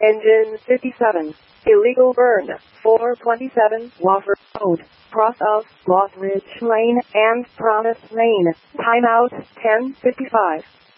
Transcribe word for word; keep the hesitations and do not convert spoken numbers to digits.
Engine fifty-seven. Illegal burn. four twenty-seven Wofford Road. Cross of Lost Ridge Lane and Promise Lane. Timeout ten fifty-five.